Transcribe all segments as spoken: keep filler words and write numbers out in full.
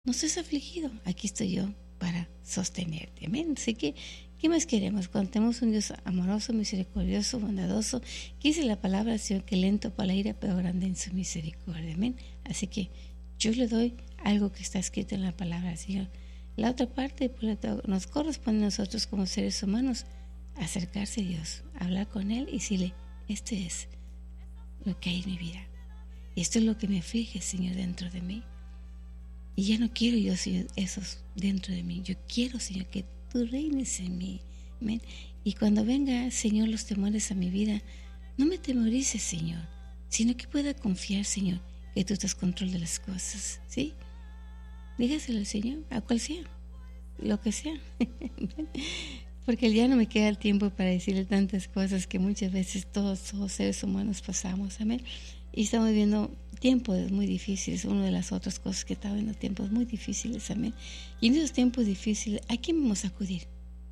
no estés afligido, aquí estoy yo para sostenerte. Amén. Así que, ¿qué más queremos? Cuando tenemos un Dios amoroso, misericordioso, bondadoso, que dice la palabra, Señor, que lento para la ira, pero grande en su misericordia. Amén. Así que yo le doy algo que está escrito en la palabra, Señor. La otra parte, pues, nos corresponde a nosotros como seres humanos acercarse a Dios, hablar con Él y decirle, esto es lo que hay en mi vida. Y esto es lo que me aflige, Señor, dentro de mí. Y ya no quiero yo, Señor, esos dentro de mí. Yo quiero, Señor, que tú reines en mí. Amén. Y cuando venga, Señor, los temores a mi vida, no me temorices, Señor, sino que pueda confiar, Señor, que tú estás control de las cosas. ¿Sí? Dígaselo al Señor, a cual sea, lo que sea. Porque ya no me queda el tiempo para decirle tantas cosas que muchas veces todos, todos seres humanos pasamos. Amén. Y estamos viviendo tiempos muy difíciles. Una de las otras cosas que estamos viendo, tiempos muy difíciles. Amén. Y en esos tiempos difíciles, ¿a quién vamos a acudir?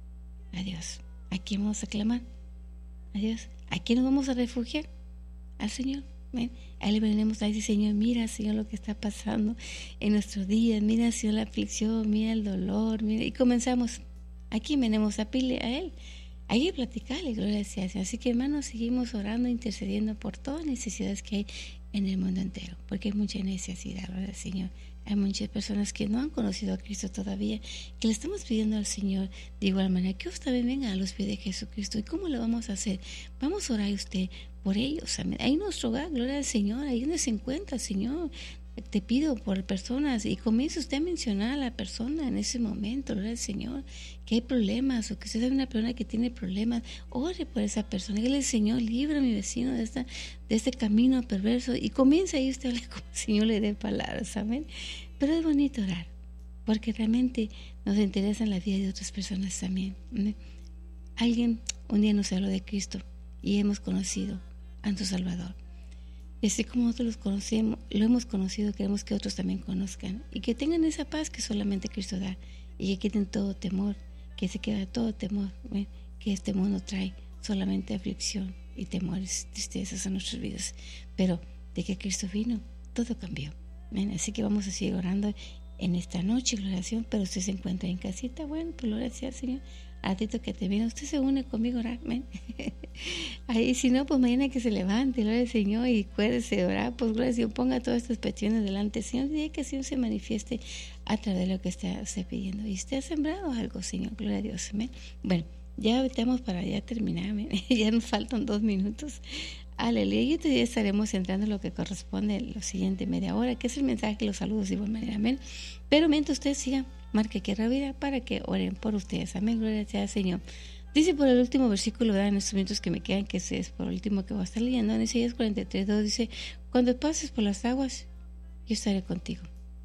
A Dios. ¿A quién vamos a clamar? A Dios. ¿A quién nos vamos a refugiar? Al Señor. Amén. Ahí le venimos a decir, Señor, mira, Señor, lo que está pasando en nuestros días. Mira, Señor, la aflicción, mira el dolor. Mira. Y comenzamos. Aquí venimos a pedirle a Él. Hay que platicarle, gloria sea. Así que, hermanos, seguimos orando, intercediendo por todas las necesidades que hay en el mundo entero, porque hay mucha necesidad, gloria al Señor. Hay muchas personas que no han conocido a Cristo todavía, que le estamos pidiendo al Señor de igual manera, que usted también venga a los pies de Jesucristo. ¿Y cómo lo vamos a hacer? Vamos a orar usted por ellos. Amén. Ahí en nuestro hogar, gloria al Señor, ahí donde se encuentra, Señor. Te pido por personas, y comienza usted a mencionar a la persona en ese momento, gloria al Señor, que hay problemas, o que usted es una persona que tiene problemas, ore por esa persona, dígale, Señor, libra a mi vecino de, esta, de este camino perverso, y comienza ahí usted a hablar como el Señor le dé palabras, amén. Pero es bonito orar, porque realmente nos interesa en la vida de otras personas también. ¿Amén? Alguien un día nos habló de Cristo, y hemos conocido a nuestro Salvador. Y así como nosotros los conocemos, lo hemos conocido, queremos que otros también conozcan y que tengan esa paz que solamente Cristo da, y que quiten todo temor, que se quede todo temor, ¿eh? Que este mundo trae solamente aflicción y temores, tristezas a nuestras vidas, pero de que Cristo vino, todo cambió. ¿Eh? Así que vamos a seguir orando en esta noche, oración, pero usted se encuentra en casita, bueno, pues gloria sea al Señor. A ratito que te viene, usted se une conmigo a orar, ¿eh? Ahí, si no, pues mañana que se levante, gloria al Señor, y acuérdese orar, pues gloria al Señor, ponga todas estas peticiones delante, Señor, y que el Señor se manifieste a través de lo que está usted pidiendo. Y usted ha sembrado algo, Señor, gloria a Dios, amén. Bueno, ya estamos para ya terminar, amén. Ya nos faltan dos minutos. Aleluya. Y ya estaremos entrando en lo que corresponde a la siguiente media hora, que es el mensaje, los saludos de igual manera, amén. Pero mientras usted siga, marque que vida para que oren por ustedes, amén, gloria sea al Señor. Dice por el último versículo, ¿verdad? En estos minutos que me quedan, que es por el último que voy a estar leyendo, en Isaías cuarenta y tres, dos, dice, cuando pases por las aguas, yo estaré contigo.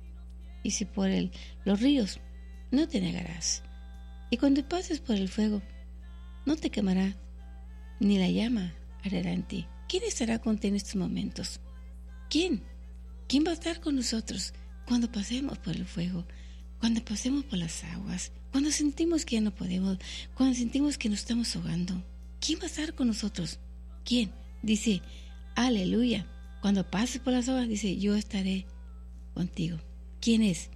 Y si por el, los ríos, no te negarás. Y cuando pases por el fuego, no te quemará, ni la llama arderá en ti. ¿Quién estará contigo en estos momentos? ¿Quién? ¿Quién va a estar con nosotros cuando pasemos por el fuego? Cuando pasemos por las aguas, cuando sentimos que ya no podemos, cuando sentimos que nos estamos ahogando, ¿quién va a estar con nosotros? ¿Quién? Dice, aleluya. Cuando pases por las aguas, dice, yo estaré contigo. ¿Quién es?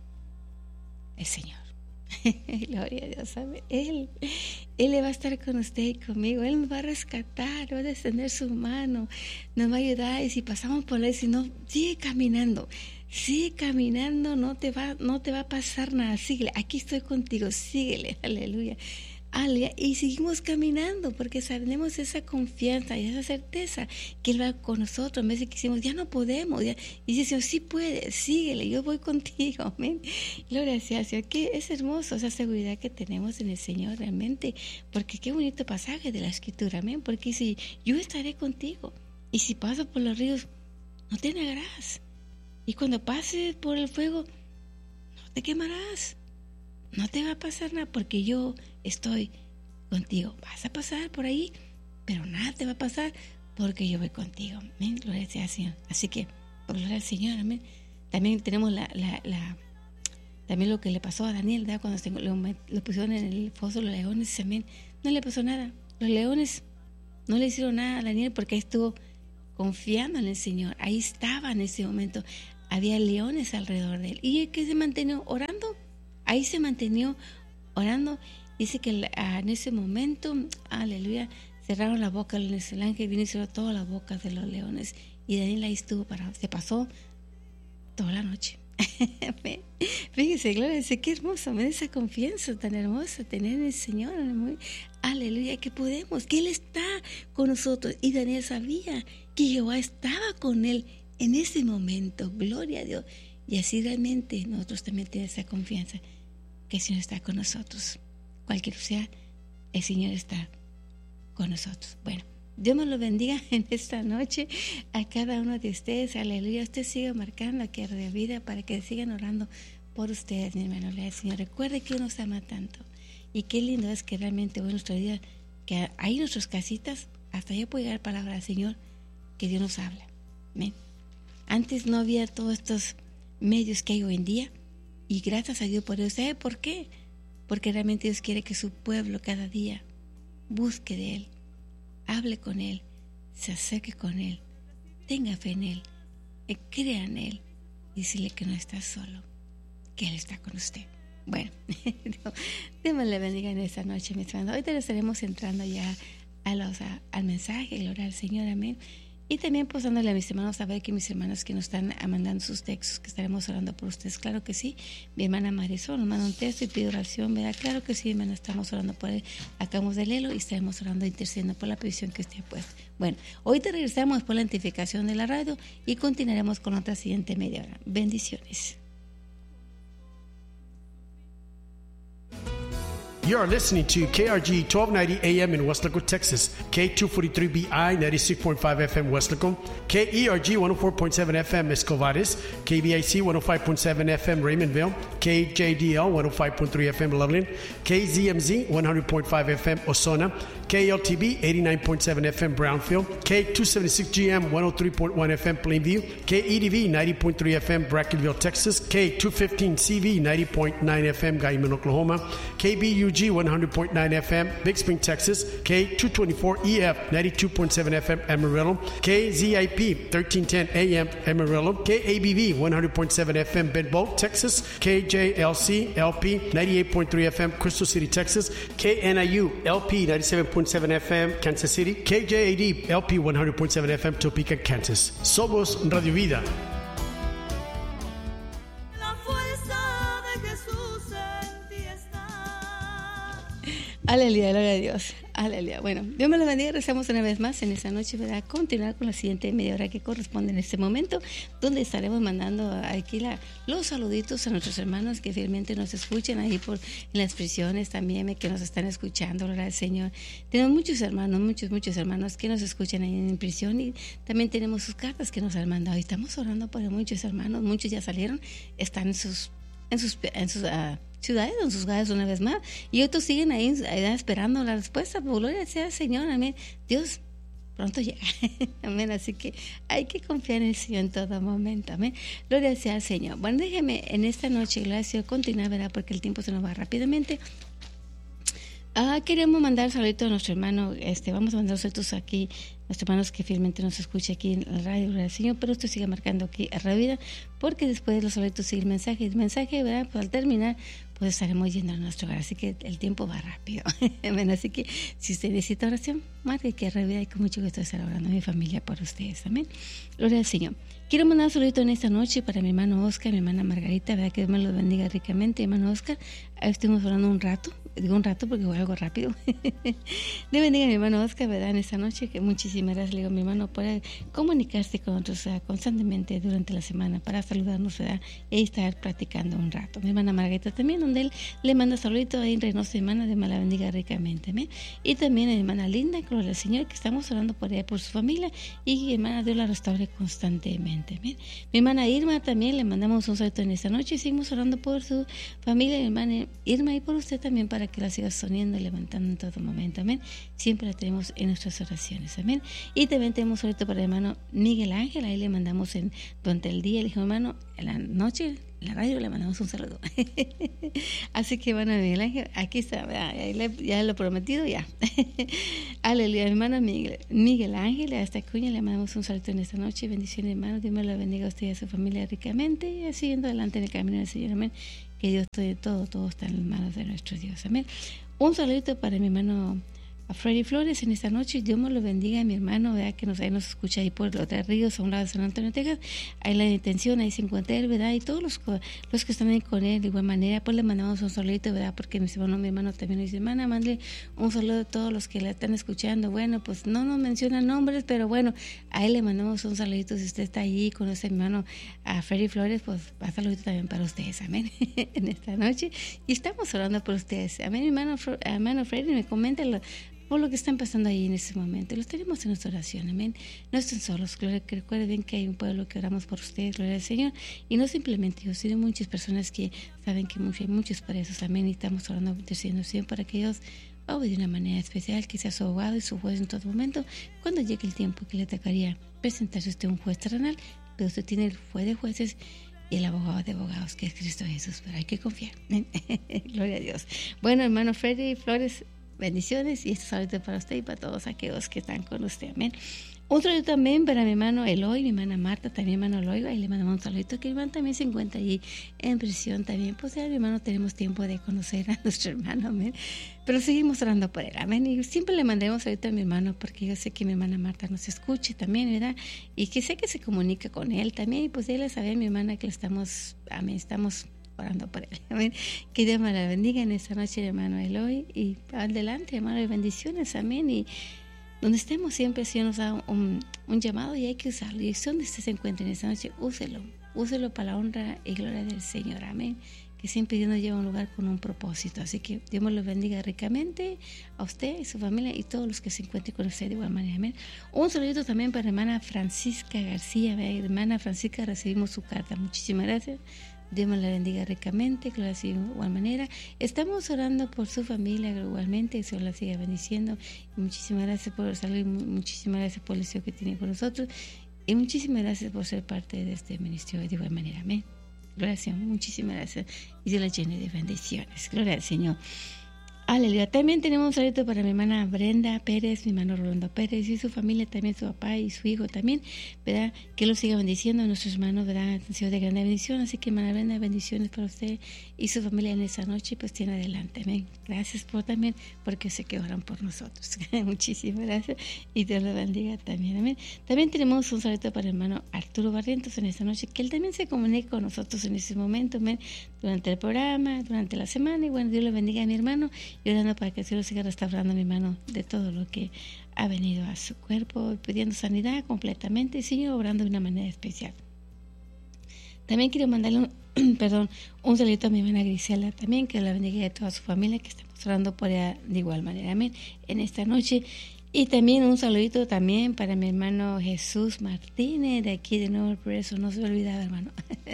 El Señor. Gloria a Dios, ¿sabe? Él, Él va a estar con usted y conmigo. Él nos va a rescatar, va a extender su mano, nos va a ayudar. Y si pasamos por él, si no, sigue caminando. Sigue caminando, no te va, no te va a pasar nada. Síguele, aquí estoy contigo, síguele, aleluya. Aleluya. Y seguimos caminando porque tenemos esa confianza y esa certeza que Él va con nosotros. En vez de que decimos, ya no podemos, ya. Y dice, Señor, sí puedes, síguele, yo voy contigo, amén. Gloria sea al Señor. Que es hermoso esa seguridad que tenemos en el Señor realmente, porque qué bonito pasaje de la Escritura, amén. Porque dice, yo estaré contigo, y si paso por los ríos, no te negarás. Y cuando pases por el fuego, no te quemarás. No te va a pasar nada porque yo estoy contigo. Vas a pasar por ahí, pero nada te va a pasar porque yo voy contigo. Amén. Gloria sea al Señor. Así que, por gloria al Señor, amén. También tenemos la, la, la, también lo que le pasó a Daniel, ¿verdad? Cuando se, lo, lo pusieron en el foso los leones, amén. No le pasó nada. Los leones no le hicieron nada a Daniel porque ahí estuvo confiando en el Señor. Ahí estaba en ese momento. había leones alrededor de él. Y que se mantenía orando, ahí se mantenía orando. Dice que en ese momento, aleluya, cerraron la boca del el ángel, vino y cerró todas las bocas de los leones. Y Daniel ahí estuvo parado, se pasó toda la noche. Fíjese, gloria, dice, qué hermoso, me da esa confianza tan hermosa tener en el Señor, muy, aleluya, que podemos, que Él está con nosotros. Y Daniel sabía que Jehová estaba con él en ese momento, gloria a Dios. Y así realmente nosotros también tenemos esa confianza que el Señor está con nosotros. Cualquier sea, el Señor está con nosotros. Bueno, Dios me lo bendiga en esta noche a cada uno de ustedes. Aleluya. Usted siga marcando aquí a Radio Vida para que sigan orando por ustedes, mi hermano. Le Señor, recuerde que Dios nos ama tanto. Y qué lindo es que realmente hoy nuestro día, que ahí en nuestras casitas, hasta ya puede llegar palabra del Señor, que Dios nos habla. Amén. Antes no había todos estos medios que hay hoy en día. Y gracias a Dios por eso. ¿Sabe por qué? Porque realmente Dios quiere que su pueblo cada día busque de Él, hable con Él, se acerque con Él, tenga fe en Él, crea en Él, y decirle que no está solo, que Él está con usted. Bueno, Dios le bendiga en esta noche, mis hermanos. Hoy te estaremos entrando ya a los, a, al mensaje, gloria al Señor, amén. Y también pues dándole a mis hermanos a ver que mis hermanos que nos están mandando sus textos, que estaremos orando por ustedes. Claro que sí. Mi hermana Marisol nos manda un texto y pide oración, ¿verdad? Claro que sí, hermana, estamos orando por él. Acabamos de leerlo y estaremos orando, intercediendo por la petición que usted ha puesto. Bueno, hoy te regresamos por la identificación de la radio y continuaremos con otra siguiente media hora. Bendiciones. You are listening to K R G twelve ninety A M in Weslaco, Texas, K two forty-three B I ninety-six point five F M Weslaco, K E R G one oh four point seven F M Escovares, K B I C one oh five point seven F M Raymondville, K J D L one oh five point three F M Loveland, K Z M Z one hundred point five F M Osona, K L T B eighty-nine point seven F M Brownfield, K two seventy-six G M one oh three point one F M Plainview, K E D V ninety point three F M Brackenville, Texas, K two fifteen C V ninety point nine F M Guyman, Oklahoma, K B U G one hundred point nine F M Big Spring, Texas, K two twenty-four E F ninety-two point seven F M Amarillo, K Z I P thirteen ten A M Amarillo, K A B V one hundred point seven F M Bedboe, Texas, K J L C L P ninety-eight point three F M Crystal City, Texas, K N I U L P ninety-seven point seven F M Kansas City, K J A D L P one hundred point seven F M Topeka, Kansas. Somos Radio Vida. Aleluya, gloria a Dios. Aleluya. Bueno, Dios me lo bendiga. Rezamos una vez más en esta noche, ¿verdad? Continuar con la siguiente media hora que corresponde en este momento, donde estaremos mandando aquí la, los saluditos a nuestros hermanos que fielmente nos escuchan ahí por en las prisiones también, que nos están escuchando, gloria al Señor. Tenemos muchos hermanos, muchos, muchos hermanos que nos escuchan ahí en prisión y también tenemos sus cartas que nos han mandado. Y estamos orando por muchos hermanos, muchos ya salieron, están en sus, en sus, en sus uh, ciudades, en sus hogares una vez más, y otros siguen ahí, ahí esperando la respuesta. Pues, gloria sea al Señor, amén. Dios pronto llega, amén. Así que hay que confiar en el Señor en todo momento, amén. Gloria sea al Señor. Bueno, déjeme en esta noche, gloria al Señor, continuar, ¿verdad? Porque el tiempo se nos va rápidamente. Ah, queremos mandar saluditos a nuestro hermano, este, vamos a mandar saludos aquí, nuestros hermanos que fielmente nos escucha aquí en la radio, ¿verdad, Señor? Pero usted sigue marcando aquí a Radio Vida, porque después de los saluditos sigue el mensaje, el mensaje, ¿verdad? Pues al terminar, pues estaremos yendo a nuestro hogar, así que el tiempo va rápido. Bueno, así que si usted necesita oración, marque que a Radio Vida y con mucho gusto estar orando a mi familia por ustedes, amén. Gloria al Señor. Quiero mandar un saludito en esta noche para mi hermano Oscar, mi hermana Margarita, ¿verdad? Que Dios me los bendiga ricamente, hermano Oscar. Ahí estuvimos hablando un rato, digo un rato porque fue algo rápido. Dios bendiga a mi hermano Oscar, ¿verdad? En esta noche, que muchísimas gracias, le digo a mi hermano, por comunicarse con nosotros, o sea, constantemente durante la semana para saludarnos, ¿verdad? Y estar platicando un rato. Mi hermana Margarita también, donde él le manda saluditos ahí en Reynosa, hermana, de me la bendiga ricamente, ¿me? Y también a mi hermana Linda, gloria al Señor, que estamos orando por ella, por su familia, y mi hermana Dios la restaure constantemente. Mi hermana Irma también le mandamos un saludo en esta noche y seguimos orando por su familia, mi hermana Irma, y por usted también para que la siga sosteniendo y levantando en todo momento, amén. Siempre la tenemos en nuestras oraciones, amén. Y también tenemos saludo para el hermano Miguel Ángel, ahí le mandamos en durante el día, el hijo hermano, en la noche la radio le mandamos un saludo. Así que bueno, Miguel Ángel, aquí está, ya, ya lo prometido, ya. Aleluya, mi hermano Miguel, Miguel Ángel, a esta cuña le mandamos un saludo en esta noche. Bendiciones, hermano, Dios me lo bendiga a usted y a su familia ricamente, y siguiendo adelante en el camino del Señor, amén. Que Dios todo, todo, todo está en las manos de nuestro Dios, amén. Un saludito para mi hermano a Freddy Flores en esta noche. Dios me lo bendiga, mi hermano, ¿verdad? Que nos, ahí nos escucha ahí por los tres ríos a un lado de San Antonio, Texas. Ahí la intención, ahí se encuentra él, ¿verdad? Y todos los, los que están ahí con él de igual manera, pues le mandamos un saludito, ¿verdad? Porque mi hermano, mi hermano también dice, hermana, mándale un saludo a todos los que la están escuchando. Bueno, pues no nos mencionan nombres, pero bueno, a él le mandamos un saludito. Si usted está allí con ese hermano a Freddy Flores, pues va a saludito también para ustedes, amén, en esta noche. Y estamos orando por ustedes, amén. Mi hermano, hermano Freddy me comenta lo, por lo que están pasando ahí en este momento. Los tenemos en nuestra oración, amén. No están solos, gloria, que recuerden que hay un pueblo que oramos por ustedes, gloria al Señor, y no simplemente yo, sino muchas personas que saben que mucho, hay muchos presos, amén, y estamos orando, diciendo siempre para que Dios obre de una manera especial, que sea su abogado y su juez en todo momento, cuando llegue el tiempo que le tocaría presentarse usted un juez terrenal, pero usted tiene el juez de jueces y el abogado de abogados, que es Cristo Jesús, pero hay que confiar. Gloria a Dios. Bueno, hermano Freddy Flores, bendiciones, y esto es ahorita para usted y para todos aquellos que están con usted, amén. Un saludo también para mi hermano Eloy, mi hermana Marta, también mi hermano Eloy, ahí le mandamos un saludito, que mi hermano también se encuentra allí en prisión también. Pues ya, mi hermano, tenemos tiempo de conocer a nuestro hermano, amén, pero seguimos orando por él, amén, y siempre le mandaremos ahorita a mi hermano, porque yo sé que mi hermana Marta nos escuche también, ¿verdad? Y que sé que se comunica con él también, y pues ya le sabe a mi hermana que le estamos, amén, estamos orando por él, amén. Que Dios me la bendiga en esta noche, hermano Eloy, y adelante, hermano, de bendiciones, amén. Y donde estemos siempre, el Señor nos da un, un llamado y hay que usarlo. Y donde usted se encuentre en esta noche, úselo, úselo para la honra y gloria del Señor, amén. Que siempre Dios nos lleva a un lugar con un propósito. Así que Dios me lo bendiga ricamente a usted y su familia y todos los que se encuentren con usted de igual manera, amén. Un saludito también para hermana Francisca García, ¿verdad? Hermana Francisca, recibimos su carta, muchísimas gracias. Dios me la bendiga ricamente, que lo así de igual manera. Estamos orando por su familia igualmente, que Dios la siga bendiciendo. Y muchísimas gracias por salud, muchísimas gracias por el deseo que tiene con nosotros. Y muchísimas gracias por ser parte de este ministerio de igual manera. Amén. Gracias, muchísimas gracias. Y Dios la llene de bendiciones. Gloria al Señor. Aleluya. También tenemos un saludo para mi hermana Brenda Pérez, mi hermano Rolando Pérez y su familia, también su papá y su hijo también, ¿verdad? Que lo siga bendiciendo a nuestros hermanos, ¿verdad? Han sido de gran bendición, así que hermana Brenda, bendiciones para usted y su familia en esa noche, pues tiene adelante, amén. Gracias por también, porque sé que oran por nosotros. Muchísimas gracias y Dios lo bendiga también, amén. También tenemos un saludo para el hermano Arturo Barrientos en esta noche, que él también se comunica con nosotros en ese momento, amén, durante el programa, durante la semana, y bueno, Dios lo bendiga a mi hermano, y orando para que el Señor siga restaurando a mi hermano de todo lo que ha venido a su cuerpo, pidiendo sanidad completamente y sigue obrando de una manera especial. También quiero mandarle un, perdón, un saludo a mi hermana Grisela también, que la bendiga a toda su familia, que estamos orando por ella de igual manera, amén, en esta noche. Y también un saludito también para mi hermano Jesús Martínez, de aquí de Nuevo Progreso, no se olvidaba, hermano.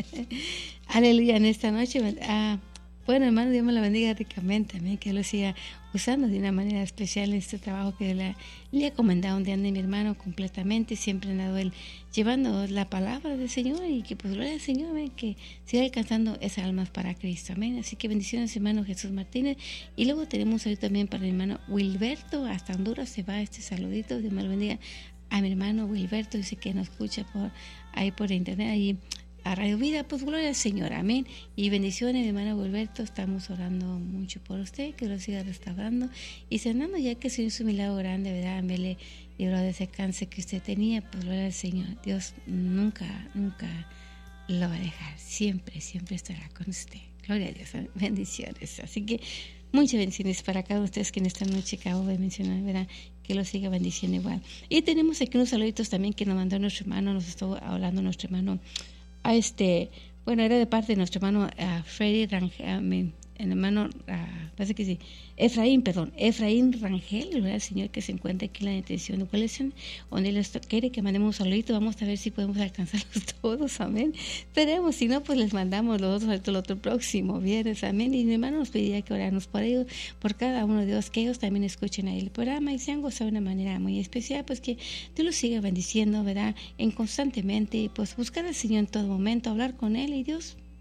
Aleluya, en esta noche, ah, bueno, hermano, Dios me la bendiga ricamente, amén, que lo siga usando de una manera especial en este trabajo que le, le ha comendado un día de mi hermano completamente, siempre ha dado él llevando la palabra del Señor y que pues gloria al Señor, amén, que siga alcanzando esas almas para Cristo, amén. Así que bendiciones, hermano Jesús Martínez. Y luego tenemos un saludo también para mi hermano Wilberto, hasta Honduras se va este saludito, Dios me lo bendiga a mi hermano Wilberto, dice que nos escucha por ahí por internet, ahí a Radio Vida, pues gloria al Señor, amén. Y bendiciones, mi hermano Wilberto, estamos orando mucho por usted, que lo siga restaurando y sanando, ya que es un milagro grande, ¿verdad? Haberle librado de ese cáncer que usted tenía, pues gloria al Señor. Dios nunca, nunca lo va a dejar, siempre, siempre estará con usted. Gloria a Dios, bendiciones. Así que muchas bendiciones para cada uno de ustedes que en esta noche acabo de mencionar, ¿verdad? Que lo siga bendiciendo igual. Y tenemos aquí unos saluditos también que nos mandó nuestro hermano, nos estuvo hablando nuestro hermano a este, bueno, era de parte de nuestro hermano uh, Freddy Rangel, el hermano, uh, parece que sí, Efraín, perdón, Efraín Rangel, el Señor que se encuentra aquí en la detención de Wellington, donde él quiere que mandemos un saludito, vamos a ver si podemos alcanzarlos todos, amén. Esperemos, si no, pues les mandamos los otros el otro próximo viernes, amén. Y mi hermano nos pediría que oráramos por ellos, por cada uno de Dios, que ellos también escuchen ahí el programa y sean gozados de una manera muy especial, pues que Dios los siga bendiciendo, ¿verdad? En constantemente, pues buscar al Señor en todo momento, hablar con Él y Dios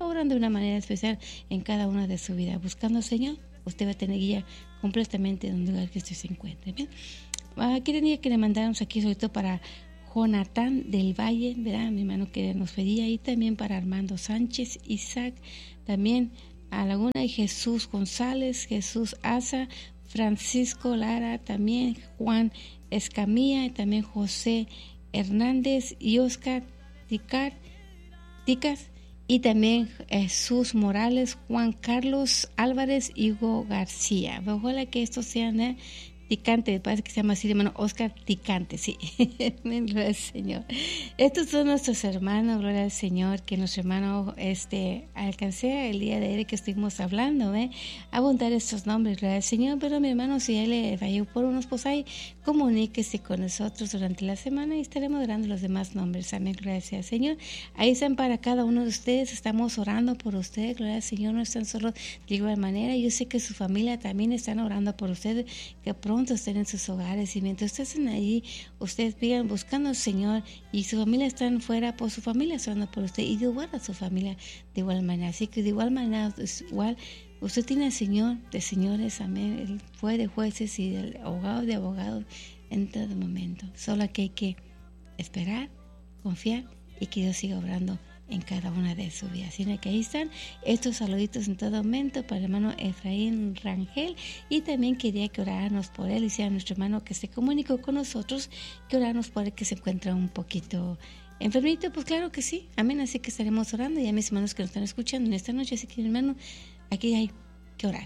orando de una manera especial en cada una de su vida, buscando al Señor. Usted va a tener guía completamente en donde lugar que usted se encuentre. Bien, ah, quería que le mandáramos aquí sobre todo para Jonathan del Valle, ¿verdad? Mi hermano que nos pedía, y también para Armando Sánchez, Isaac, también a Laguna y Jesús González, Jesús Asa, Francisco Lara, también Juan Escamilla, y también José Hernández y Oscar Ticar, Ticas, y también Jesús Morales, Juan Carlos Álvarez y Hugo García. Ojalá que estos sean ¿eh? Ticante, parece que se llama así, hermano Oscar Ticante, sí. Gloria al Señor. Estos son nuestros hermanos, gloria al Señor, que nuestro hermano este, alcancé el día de ayer que estuvimos hablando, ¿eh? Abundar estos nombres, gloria al Señor. Pero mi hermano, si él le falló por unos, pues ahí comuníquese con nosotros durante la semana y estaremos orando los demás nombres. Amén, gloria al Señor. Ahí están para cada uno de ustedes, estamos orando por ustedes, gloria al Señor. No están solos de igual manera. Yo sé que su familia también están orando por ustedes, que pronto estén en sus hogares, y mientras ustedes estén allí, ustedes pidan buscando al Señor, y su familia están fuera, por su familia orando por usted, y de igual a su familia de igual manera. Así que de igual manera, igual usted tiene al Señor de señores, amén. Él fue de jueces y de abogados de abogados en todo momento. Solo que hay que esperar, confiar y que Dios siga obrando en cada una de sus vidas. Así que ahí están estos saluditos en todo momento para el hermano Efraín Rangel, y también quería que oráramos por él, y sea nuestro hermano que se comunicó con nosotros, que oráramos por él, que se encuentra un poquito enfermito. Pues claro que sí, amén. Así que estaremos orando, y a mis hermanos que nos están escuchando en esta noche, así que hermano, aquí hay que orar.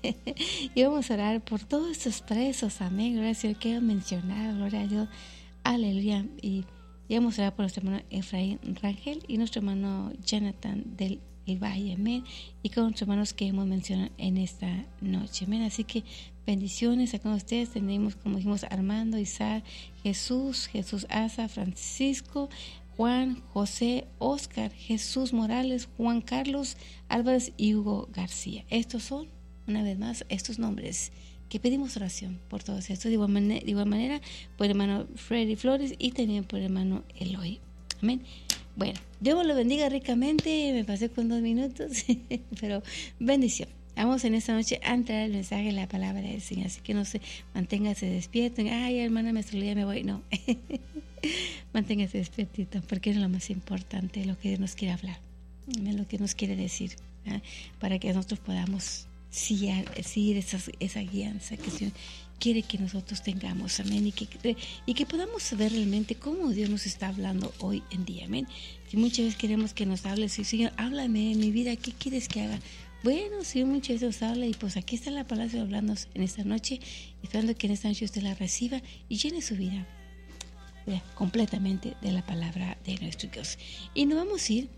Y vamos a orar por todos estos presos, amén. Gloria al Señor, que he mencionado, gloria a Dios, aleluya. Y Y vamos a orar por nuestro hermano Efraín Rangel y nuestro hermano Jonathan del Valle, amén, y con nuestros hermanos que hemos mencionado en esta noche, amén. Así que bendiciones a todos ustedes. Tenemos, como dijimos, Armando, Isaac, Jesús, Jesús Asa, Francisco, Juan, José, Oscar, Jesús Morales, Juan Carlos Álvarez y Hugo García. Estos son, una vez más, estos nombres que pedimos oración por todos estos, de igual manera, de igual manera por el hermano Freddy Flores y también por el hermano Eloy. Amén. Bueno, Dios lo bendiga ricamente. Me pasé con dos minutos, pero bendición. Vamos en esta noche a entrar el mensaje de la palabra del Señor, así que no se manténgase despierto. Ay, hermana, me ya me voy. No, manténgase despiertito, porque es lo más importante, lo que Dios nos quiere hablar, lo que nos quiere decir, ¿eh? Para que nosotros podamos seguir, seguir esa, esa guianza que el Señor quiere que nosotros tengamos, amén, y que, y que podamos saber realmente cómo Dios nos está hablando hoy en día, amén. Si muchas veces queremos que nos hable, si Señor, háblame en mi vida, ¿qué quieres que haga? Bueno, si muchas veces nos habla, y pues aquí está la palabra hablando en esta noche, esperando que en esta noche usted la reciba y llene su vida, ¿verdad?, completamente de la palabra de nuestro Dios. Y nos vamos a ir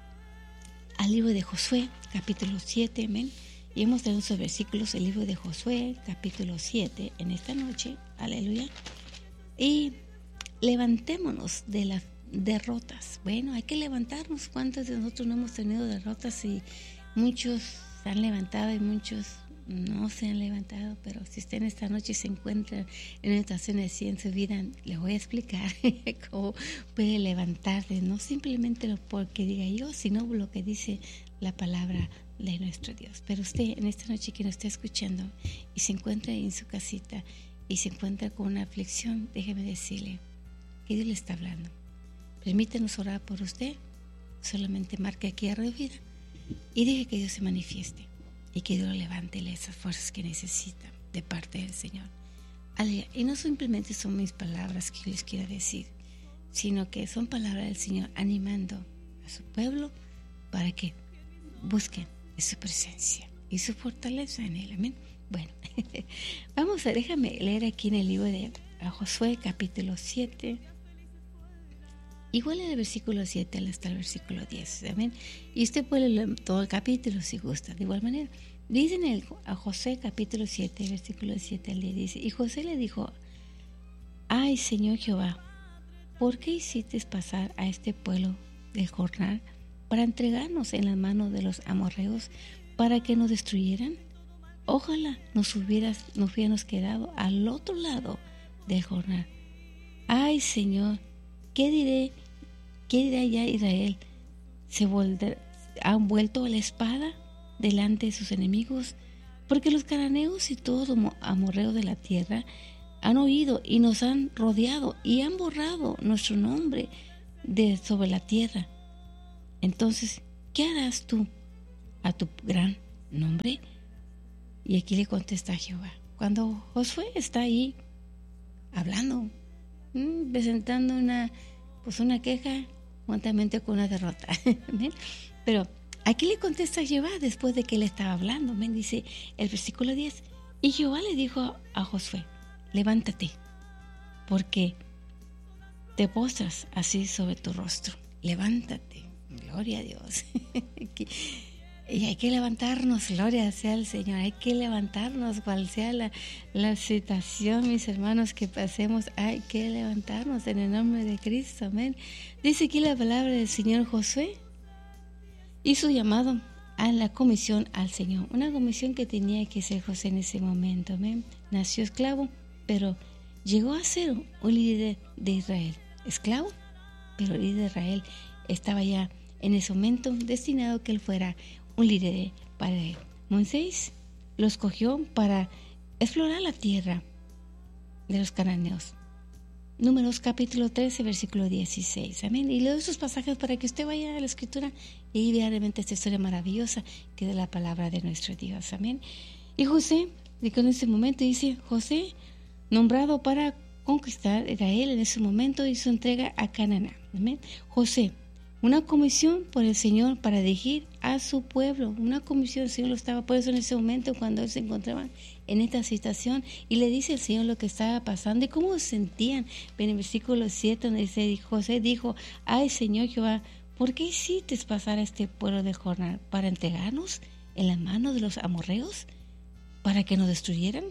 al libro de Josué, capítulo siete, amén. Y hemos traído esos versículos, el libro de Josué, capítulo siete, en esta noche, aleluya. Y levantémonos de las derrotas. Bueno, hay que levantarnos. ¿Cuántos de nosotros no hemos tenido derrotas? Y muchos se han levantado y muchos no se han levantado. Pero si usted en esta noche se encuentra en una situación así en su vida, le voy a explicar cómo puede levantarse. No simplemente lo porque diga yo, sino lo que dice la palabra de nuestro Dios. Pero usted en esta noche que nos está escuchando y se encuentra en su casita y se encuentra con una aflicción, déjeme decirle que Dios le está hablando. Permítanos orar por usted. Solamente marque aquí a vida y deje que Dios se manifieste y que Dios levante esas fuerzas que necesita de parte del Señor. Aleluya. Y no simplemente son mis palabras que yo les quiero decir, sino que son palabras del Señor animando a su pueblo para que busquen su presencia y su fortaleza en él, amén. Bueno, vamos a, déjame leer aquí en el libro de Josué, capítulo siete, igual en el versículo siete hasta el versículo diez, amén. Y usted puede leer todo el capítulo si gusta, de igual manera. Dice en el, a Josué, capítulo siete, versículo siete al diez, dice: y José le dijo: ay, Señor Jehová, ¿por qué hiciste pasar a este pueblo del Jordán para entregarnos en las manos de los amorreos para que nos destruyeran? Ojalá nos hubieras, nos hubiéramos quedado al otro lado del Jordán. Ay, Señor, ¿qué diré? ¿Qué dirá ya Israel? ¿Se, volver, han vuelto a la espada delante de sus enemigos, porque los cananeos y todos los amorreos de la tierra han oído y nos han rodeado y han borrado nuestro nombre de sobre la tierra. Entonces, ¿qué harás tú a tu gran nombre? Y aquí le contesta Jehová. Cuando Josué está ahí hablando, mmm, presentando una, pues una queja, juntamente con una derrota. Pero aquí le contesta Jehová después de que él estaba hablando. ¿Ven? Dice el versículo diez. Y Jehová le dijo a Josué: levántate, porque te postras así sobre tu rostro. Levántate. Gloria a Dios. Y hay que levantarnos, gloria sea al Señor. Hay que levantarnos, cual sea la, la situación, mis hermanos, que pasemos. Hay que levantarnos en el nombre de Cristo. Amén. Dice aquí la palabra del Señor: Josué hizo llamado a la comisión al Señor. Una comisión que tenía que ser José en ese momento. Amén. Nació esclavo, pero llegó a ser un líder de Israel. Esclavo, pero líder de Israel. Estaba ya en ese momento destinado que él fuera un líder para él. Moisés lo escogió para explorar la tierra de los cananeos. Números capítulo trece, versículo dieciséis. Amén. Y leo esos pasajes para que usted vaya a la escritura y ahí vea realmente esta historia maravillosa que es la palabra de nuestro Dios. Amén. Y José, dijo en ese momento, dice: José, nombrado para conquistar Israel, en ese momento hizo entrega a Canaán. Amén. José, una comisión por el Señor para dirigir a su pueblo. Una comisión, el Señor lo estaba por eso en ese momento cuando él se encontraba en esta situación, y le dice al Señor lo que estaba pasando y cómo se sentían. En el versículo siete, donde dice: José dijo: ay, Señor Jehová, ¿por qué hiciste pasar a este pueblo de Jordán para entregarnos en las manos de los amorreos? ¿Para que nos destruyeran?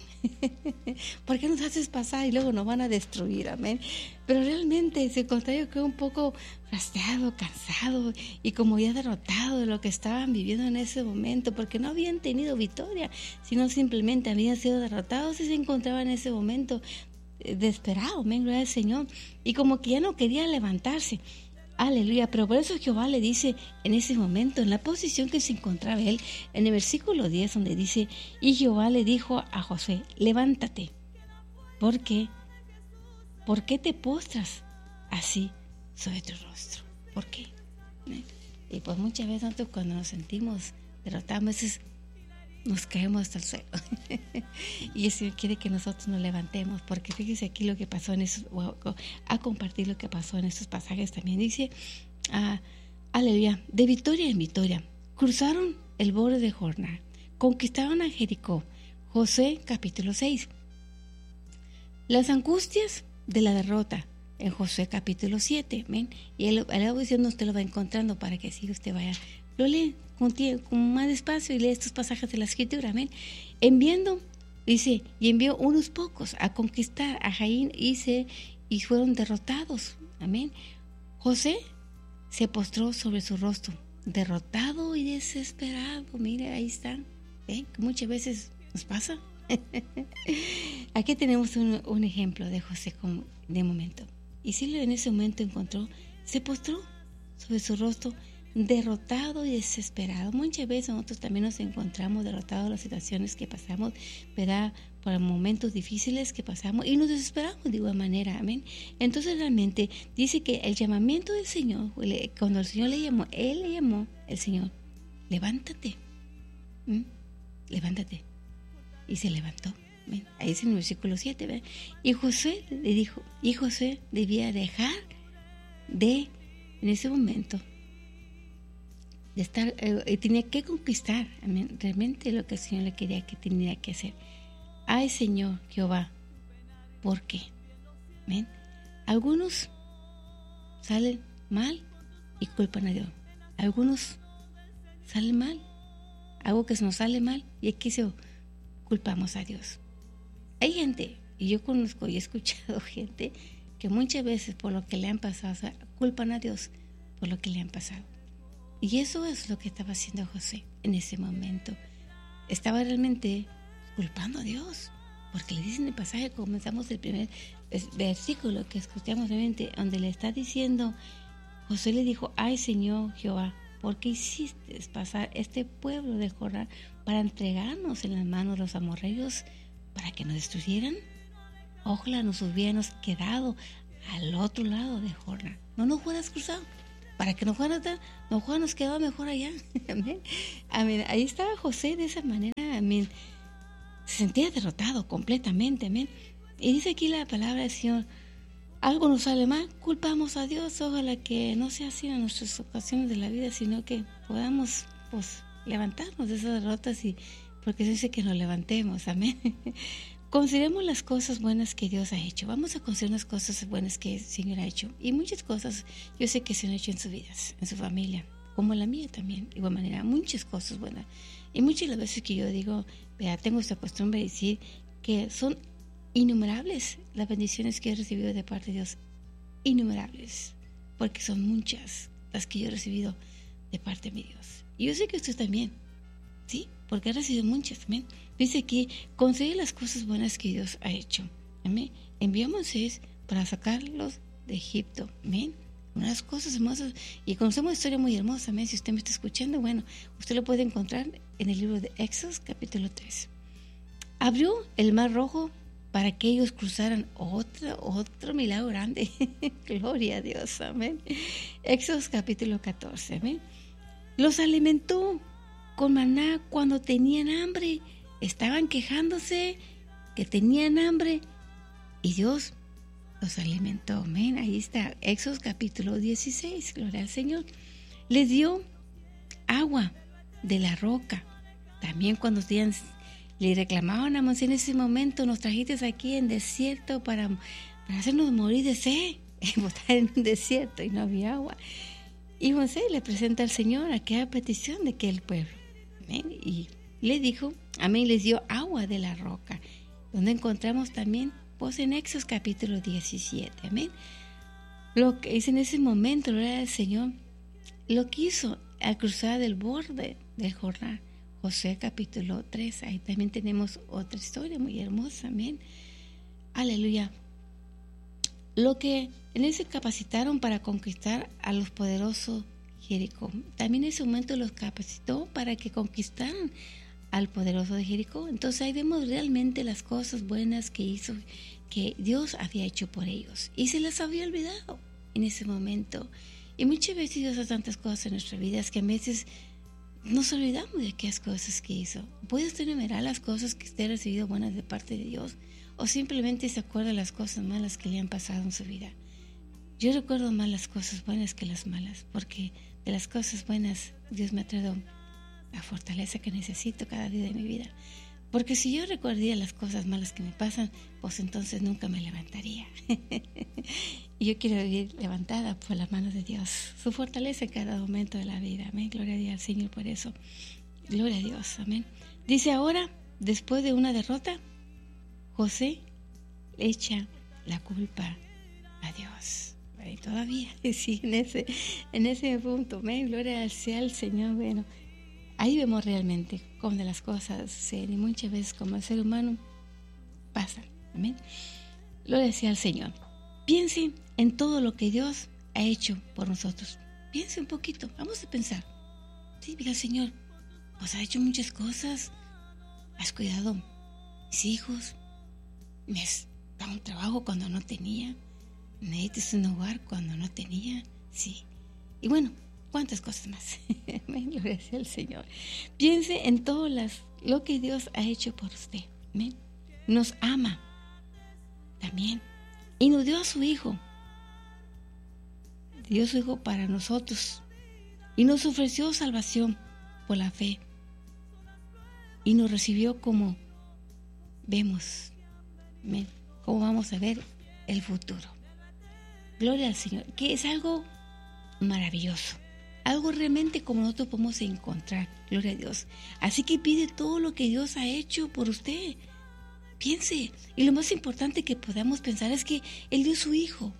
¿Por qué nos haces pasar y luego nos van a destruir? Amén. Pero realmente se contrario, quedó un poco frustrado, cansado y como ya derrotado de lo que estaban viviendo en ese momento, porque no habían tenido victoria, sino simplemente habían sido derrotados y se encontraban en ese momento desesperado. Amén, gloria al Señor. Y como que ya no querían levantarse. Aleluya, pero por eso Jehová le dice en ese momento, en la posición que se encontraba él, en el versículo diez, donde dice: y Jehová le dijo a Josué: levántate, ¿por qué? ¿Por qué te postras así sobre tu rostro? ¿Por qué? ¿Eh? Y pues muchas veces nosotros cuando nos sentimos derrotados, a veces nos caemos hasta el suelo. Y eso quiere que nosotros nos levantemos, porque fíjese aquí lo que pasó en esos, a compartir lo que pasó en estos pasajes también. Dice, ah, aleluya, de victoria en victoria, cruzaron el borde de Jordán, conquistaron a Jericó. Josué capítulo seis. Las angustias de la derrota en Josué capítulo siete. ¿Ven? Y él, él diciendo, usted lo va encontrando para que así usted vaya, lo lee con, con más despacio y lee estos pasajes de la escritura. Amén. Enviando, dice, y envió unos pocos a conquistar a Jaín y, se, y fueron derrotados. Amén. José se postró sobre su rostro, derrotado y desesperado. Mire, ahí está. ¿Ven? Que muchas veces nos pasa. Aquí tenemos un, un ejemplo de José como de momento. Y si en ese momento encontró, se postró sobre su rostro, derrotado y desesperado. Muchas veces nosotros también nos encontramos derrotados en las situaciones que pasamos, ¿verdad? Por momentos difíciles que pasamos y nos desesperamos de igual manera. Amén. Entonces realmente dice que el llamamiento del Señor, cuando el Señor le llamó, Él le llamó, el Señor, levántate, ¿Mm? levántate. Y se levantó. ¿Ven? Ahí es en el versículo siete. ¿ven? Y José le dijo, y José debía dejar de, en ese momento, de estar, eh, tenía que conquistar, amén, realmente lo que el Señor le quería que tenía que hacer. Ay, Señor Jehová, ¿por qué? ¿Ven? Algunos salen mal y culpan a Dios. Algunos salen mal, algo que nos sale mal y aquí se culpamos a Dios. Hay gente, y yo conozco y he escuchado gente que muchas veces por lo que le han pasado, o sea, culpan a Dios por lo que le han pasado. Y eso es lo que estaba haciendo José en ese momento. Estaba realmente culpando a Dios, porque le dicen el pasaje, comenzamos el primer versículo que escuchamos realmente, donde le está diciendo, José le dijo, ay Señor Jehová, ¿por qué hiciste pasar este pueblo de Jordán para entregarnos en las manos de los amorreos para que nos destruyeran? Ojalá nos hubiéramos quedado al otro lado de Jordán, no nos hubieras cruzado, para que nos fuéramos, nos hubiéramos quedado mejor allá. Amén. Amén. Ahí estaba José de esa manera. Amén. Se sentía derrotado completamente. Amén. Y dice aquí la palabra del Señor: algo nos sale mal, culpamos a Dios. Ojalá que no sea así en nuestras ocasiones de la vida, sino que podamos, pues, levantarnos de esas derrotas, y porque se dice que nos levantemos. Amén. Consideremos las cosas buenas que Dios ha hecho. Vamos a considerar las cosas buenas que el Señor ha hecho. Y muchas cosas yo sé que se han hecho en sus vidas, en su familia, como la mía también. De igual manera, muchas cosas buenas. Y muchas de las veces que yo digo, vea, tengo esta costumbre de decir que son innumerables las bendiciones que he recibido de parte de Dios. Innumerables. Porque son muchas las que yo he recibido de parte de mi Dios. Y yo sé que usted también. ¿Sí? Porque ha recibido muchas. Amén. Dice aquí: considere las cosas buenas que Dios ha hecho. Amén. Envió a Moisés para sacarlos de Egipto. Amén. Unas cosas hermosas. Y conocemos una historia muy hermosa. Amén. Si usted me está escuchando, bueno, usted lo puede encontrar en el libro de Éxodo, capítulo tres. Abrió el mar rojo para que ellos cruzaran. Otro, otro milagro grande. Gloria a Dios. Amén. Éxodo, capítulo catorce. Amén. Los alimentó con maná cuando tenían hambre. Estaban quejándose que tenían hambre y Dios los alimentó. Amén. Ahí está Éxodo capítulo dieciséis. Gloria al Señor. Les dio agua de la roca. También cuando tenían, le reclamaban a Moisés: en ese momento nos trajiste aquí en desierto para, para hacernos morir de sed. Botar en un desierto y no había agua. Y Moisés le presenta al Señor aquella petición de aquel pueblo. Amén. Y le dijo, amén, les dio agua de la roca, donde encontramos también, pues, en Éxodo capítulo diecisiete. Amén. Lo que hizo en ese momento, gloria al Señor, lo que hizo al cruzar del borde del Jordán. Josué capítulo tres, ahí también tenemos otra historia muy hermosa. Amén. Aleluya. Lo que en ese capacitaron para conquistar a los poderosos Jericó. También en ese momento los capacitó para que conquistaran al poderoso de Jericó. Entonces ahí vemos realmente las cosas buenas que hizo, que Dios había hecho por ellos, y se les había olvidado en ese momento. Y muchas veces Dios hace tantas cosas en nuestras vidas que a veces nos olvidamos de aquellas cosas que hizo. ¿Puede usted enumerar las cosas que usted ha recibido buenas de parte de Dios? ¿O simplemente se acuerda de las cosas malas que le han pasado en su vida? Yo recuerdo más las cosas buenas que las malas, porque de las cosas buenas Dios me ha traído la fortaleza que necesito cada día de mi vida. Porque si yo recordaría las cosas malas que me pasan, pues entonces nunca me levantaría. Y yo quiero vivir levantada por las manos de Dios, su fortaleza en cada momento de la vida. Amén. Gloria a Dios al Señor por eso. Gloria a Dios. Amén. Dice ahora, después de una derrota, José le echa la culpa a Dios. Y todavía sí, en ese, en ese punto, amén, gloria sea al Señor. Bueno, ahí vemos realmente cómo de las cosas suceden, y muchas veces como el ser humano pasan. Amén. Gloria sea al Señor. Piense en todo lo que Dios ha hecho por nosotros. Piense un poquito, vamos a pensar. Sí, mira, Señor, pues ha hecho muchas cosas. Has cuidado a mis hijos, me has dado un trabajo cuando no tenía, me diste un hogar cuando no tenía, sí. Y bueno, cuántas cosas más. Amén, gloria sea al Señor. Piense en todo las, lo que Dios ha hecho por usted. Amén. Nos ama también, y nos dio a su Hijo. Dio a su Hijo para nosotros, y nos ofreció salvación por la fe, y nos recibió como vemos. Amén. Como vamos a ver el futuro. Gloria al Señor, que es algo maravilloso, algo realmente como nosotros podemos encontrar. Gloria a Dios. Así que pide todo lo que Dios ha hecho por usted. Piense, y lo más importante que podamos pensar es que Él dio a su Hijo.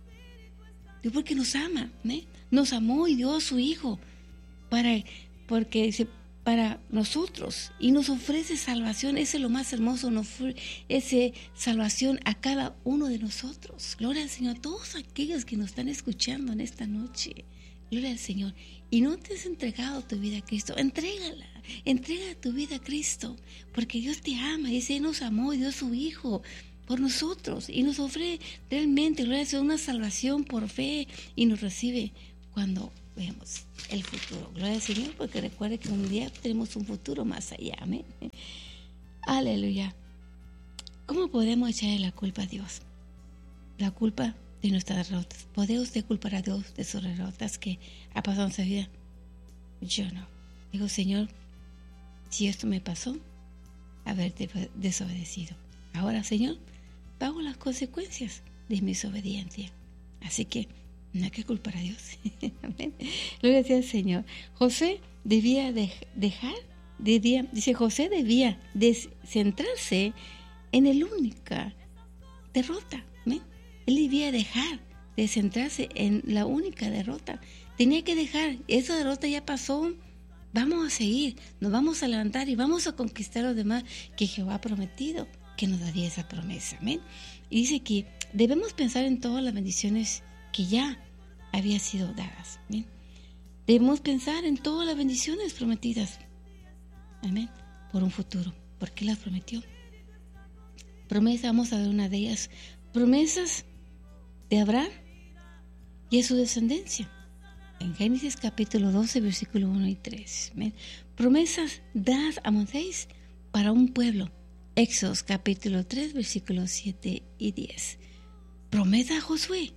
Dio porque nos ama, ¿eh? Nos amó y dio a su Hijo para, porque se para nosotros, y nos ofrece salvación. Ese es lo más hermoso, nos ofrece salvación a cada uno de nosotros. Gloria al Señor, a todos aquellos que nos están escuchando en esta noche. Gloria al Señor. y no te has entregado tu vida a Cristo, entrégala, entrega tu vida a Cristo, porque Dios te ama, y Él nos amó, dio a su Hijo por nosotros, y nos ofrece realmente, gloria a Dios, una salvación por fe, y nos recibe cuando vemos el futuro. Gloria al Señor, porque recuerde que un día tenemos un futuro más allá. Amén. Aleluya. ¿Cómo podemos echarle la culpa a Dios? La culpa de nuestras derrotas. ¿Puede usted culpar a Dios de sus derrotas que ha pasado en su vida? Yo no. Digo, Señor, si esto me pasó, haberte desobedecido. Ahora, Señor, pago las consecuencias de mi desobediencia. Así que no hay que culpar a Dios. Amén. Gloria sea al Señor. José debía de dejar, debía, dice José debía de centrarse en la única derrota. ¿Amén? Él debía dejar de centrarse en la única derrota. Tenía que dejar, esa derrota ya pasó, vamos a seguir, nos vamos a levantar y vamos a conquistar lo demás que Jehová ha prometido, que nos daría esa promesa. Amén. Y dice que debemos pensar en todas las bendiciones que ya había sido dadas. Amén. Debemos pensar en todas las bendiciones prometidas. Amén. Por un futuro. ¿Por qué las prometió? Promesa, vamos a ver una de ellas. Promesas de Abraham y a su descendencia. En Génesis capítulo doce, versículo uno y tres. Amén. Promesas dadas a Moisés para un pueblo. Éxodo capítulo tres, versículos siete y diez. Promesa a Josué.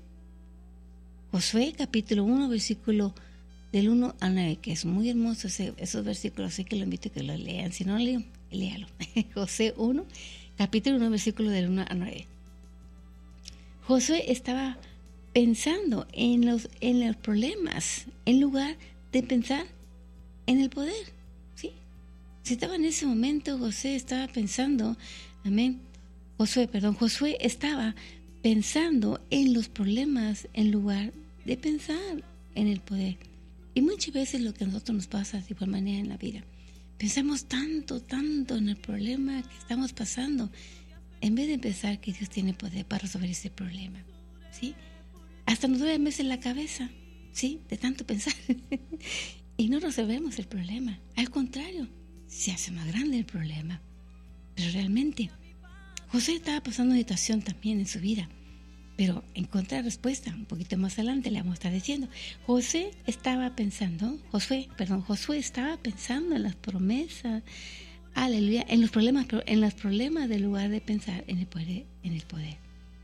Josué capítulo uno, versículo del uno al nueve, que es muy hermoso ese, esos versículos, así que lo invito a que lo lean. Si no lo leo, léalo. Josué uno, capítulo uno, versículo del uno al nueve. Josué estaba pensando en los, en los problemas, en lugar de pensar en el poder. ¿Sí? Si estaba en ese momento, José estaba pensando, amén, Josué, perdón, Josué estaba pensando en los problemas en lugar de pensar en el poder. Y muchas veces lo que a nosotros nos pasa de igual manera en la vida. Pensamos tanto, tanto en el problema que estamos pasando, en vez de pensar que Dios tiene poder para resolver ese problema. ¿Sí? Hasta nos duele a veces la cabeza, ¿sí? De tanto pensar. Y no resolvemos el problema. Al contrario, se hace más grande el problema. Pero realmente, José estaba pasando una situación también en su vida, pero encontré respuesta un poquito más adelante, le vamos a estar diciendo. José estaba pensando, Josué, perdón, Josué estaba pensando en las promesas, aleluya, en los problemas, en los problemas en lugar de pensar en el poder, en el poder.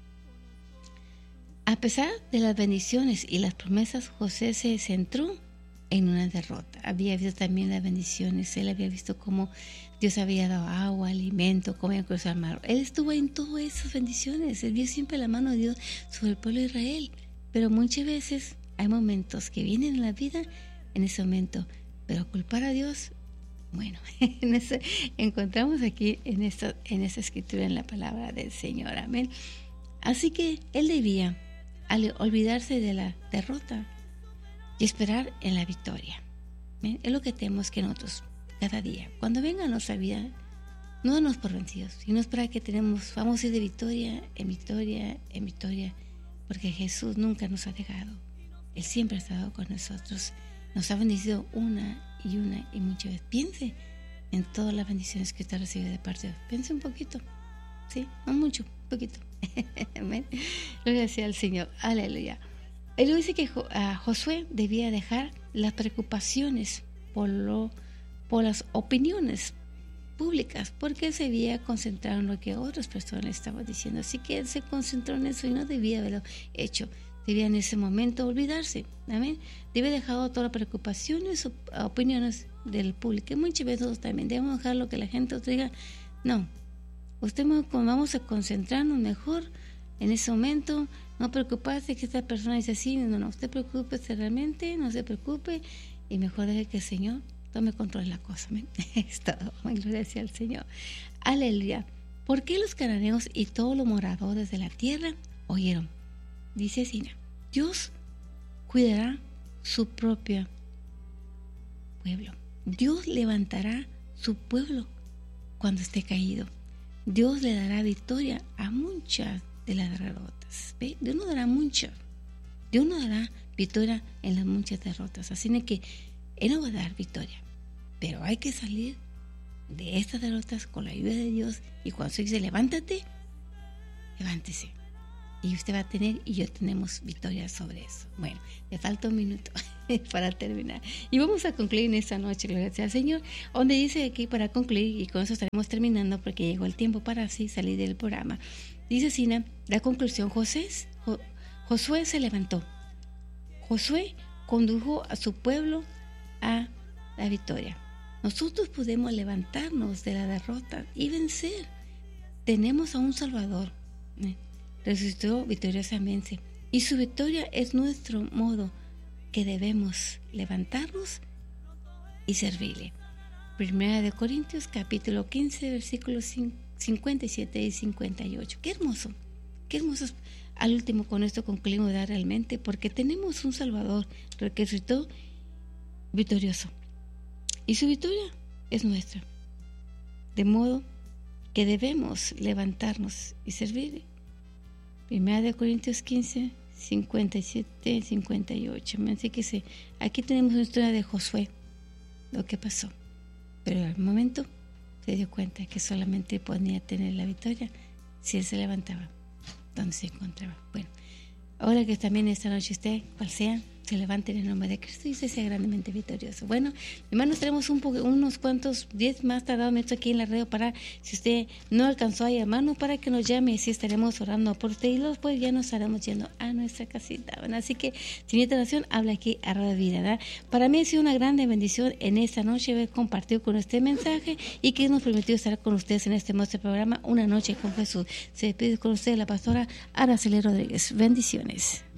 A pesar de las bendiciones y las promesas, José se centró en una derrota. Había visto también las bendiciones, él había visto cómo Dios había dado agua, alimento, cómo había cruzado el mar. Él estuvo en todas esas bendiciones, él vio siempre la mano de Dios sobre el pueblo de Israel. Pero muchas veces hay momentos que vienen en la vida en ese momento, pero culpar a Dios, bueno, en ese, encontramos aquí en esta, en esta escritura, en la palabra del Señor, amén. Así que él debía al olvidarse de la derrota y esperar en la victoria. ¿Ven? Es lo que tenemos que nosotros cada día, cuando venga a nuestra vida, no darnos por vencidos, sino esperar que tenemos, vamos a ir de victoria en victoria en victoria, porque Jesús nunca nos ha dejado. Él siempre ha estado con nosotros, nos ha bendecido una y una y muchas veces. Piense en todas las bendiciones que usted ha recibido de parte de Dios. Piense un poquito, sí, no mucho, un poquito. Amén. Gloria sea al Señor. Aleluya. Él dice que uh, Josué debía dejar las preocupaciones por, lo, por las opiniones públicas, porque él se debía concentrar en lo que otras personas estaban diciendo. Así que él se concentró en eso y no debía haberlo hecho. Debía en ese momento olvidarse. Amén. Debe dejado todas las preocupaciones o opiniones del público. Y muchas veces nosotros también debemos dejar lo que la gente nos diga. No. Usted vamos a concentrarnos mejor en ese momento, no preocuparse que esta persona dice así, no, no, usted preocúpese realmente, no se preocupe y mejor deje que el Señor tome control de la cosa. ¿Me? Es todo. Gloria sea al Señor. Aleluya. ¿Por qué los cananeos y todos los moradores de la tierra oyeron? Dice así, Dios cuidará su propio pueblo. Dios levantará su pueblo cuando esté caído. Dios le dará victoria a muchas de las derrotas. ¿Ve? Dios nos dará mucho. Dios nos dará victoria en las muchas derrotas. Así que Él nos va a dar victoria. Pero hay que salir de estas derrotas con la ayuda de Dios. Y cuando se dice levántate, levántese. Y usted va a tener, y yo tenemos victoria sobre eso. Bueno, le falta un minuto para terminar. Y vamos a concluir en esta noche, gloria sea al Señor, donde dice aquí para concluir, y con eso estaremos terminando porque llegó el tiempo para así salir del programa. Dice Sina, la conclusión, José, Jo, Josué se levantó. Josué condujo a su pueblo a la victoria. Nosotros podemos levantarnos de la derrota y vencer. Tenemos a un Salvador. ¿eh? Resucitó victoriosamente y su victoria es nuestro modo que debemos levantarnos y servirle. Primera de Corintios capítulo quince versículos cincuenta y siete y cincuenta y ocho. Qué hermoso, qué hermoso. Al último con esto concluimos ya realmente porque tenemos un Salvador que resucitó victorioso y su victoria es nuestra, de modo que debemos levantarnos y servirle. Primera de Corintios quince, cincuenta y siete y cincuenta y ocho. Así que sí, aquí tenemos una historia de Josué, lo que pasó. Pero al momento se dio cuenta que solamente podía tener la victoria si él se levantaba donde se encontraba. Bueno, ahora que también esta noche usted, cual sea, se levante en el nombre de Cristo y se sea grandemente victorioso. Bueno, hermanos, tenemos un poco, unos cuantos diez más tardados minutos aquí en la radio para, si usted no alcanzó a llamarnos, para que nos llame y si estaremos orando por usted y después ya nos estaremos yendo a nuestra casita. Bueno, así que, sin interrupción, habla aquí a Radio Vida, ¿verdad? Para mí ha sido una grande bendición en esta noche haber compartido con este mensaje y que nos permitió estar con ustedes en este hermoso programa, Una Noche con Jesús. Se despide con ustedes la pastora Araceli Rodríguez. Bendiciones.